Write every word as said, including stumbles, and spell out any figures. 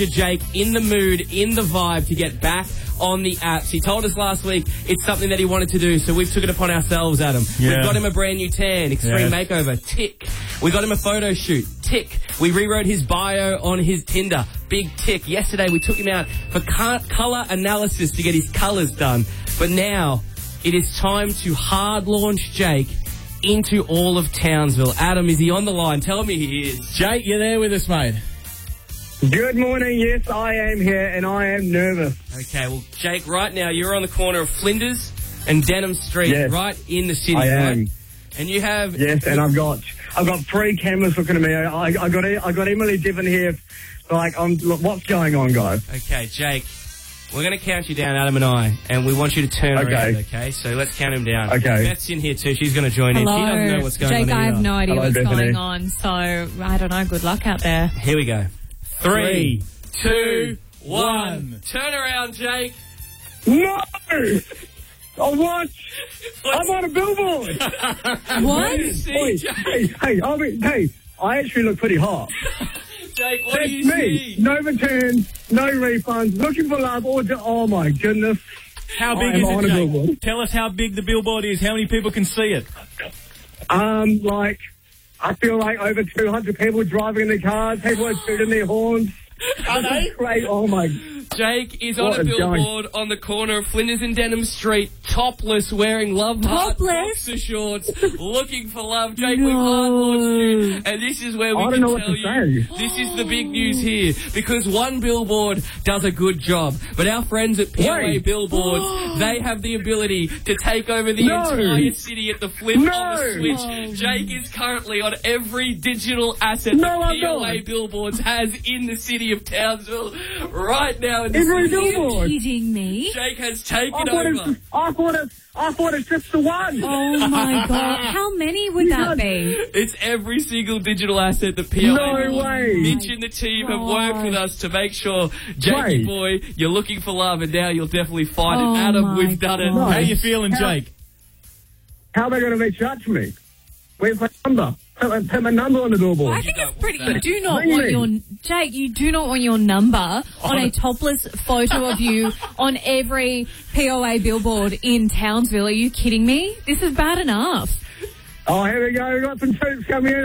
Jake in the mood, in the vibe to get back on the apps. He told us last week it's something that he wanted to do, so we've took it upon ourselves, Adam. Yeah. We've got him a brand new tan, extreme Yeah. makeover, tick. We got him a photo shoot, tick. We rewrote his bio on his Tinder, big tick. Yesterday we took him out for colour analysis to get his colours done. But now it is time to hard launch Jake into all of Townsville. Adam, is he on the line? Tell me he is. Jake, you're there with us, mate. Good morning. Yes, I am here, and I am nervous. Okay, well, Jake, right now you're on the corner of Flinders and Denham Street, Yes. right in the city, I right? am. And you have... Yes, and I've got I've got three cameras looking at me. I, I got I got Emily Diven here. Like, I'm. Look, what's going on, guys? Okay, Jake, we're going to count you down, Adam and I, and we want you to turn Okay. around, okay? So let's count him down. Okay. Beth's in here too. She's going to join Hello. in. She doesn't know what's going Jake, on I either. have no idea Hello, what's Bethany. going on, so I don't know. Good luck out there. Here we go. Three, Three, two, one. one. Turn around, Jake. No! Oh, what? I'm on a billboard. What? See, Oi, Jake, hey, hey, I mean, hey, I actually look pretty hot. Jake, what do That's you me. see? No returns, no refunds, looking for love. Or ju- oh my goodness. How I big am is on it, a Jake? billboard. Tell us how big the billboard is. How many people can see it? Um, like, I feel like over two hundred people driving in their cars, people are shooting their horns. Are they? Great, oh my. Jake is What on a is going- billboard on the corner of Flinders and Denham Street, topless, wearing love heart Topless? boxer shorts, looking for love. Jake, we've hard launched you, and this is where we I don't can know what tell to you say. this is the big news here, because one billboard does a good job, but our friends at P O A Wait. Billboards, they have the ability to take over the No. entire city at the flip No. of the switch. Jake is currently on every digital asset No, that I'm P O A not. Billboards has in the city of Townsville right now. In the Every city. billboard. Kidding me? Jake has I taken thought, over. it's, I thought it. I thought it's just the one. Oh my god! How many would that be? It's every single digital asset that P O A No Billboards- way. Mitch and the team have worked with us to make sure, Jakey Wait. boy, you're looking for love, and now you'll definitely find Oh it. Adam, my we've done it. God. How you feeling, How- Jake? How are they going to reach out to me? Where's my number? Put my, put my number on the billboard. I think it's pretty. You that. do not Ring want me. your Jake. You do not want your number on a topless photo of you on every P O A billboard in Townsville. Are you kidding me? This is bad enough. Oh, here we go. We got some troops coming in.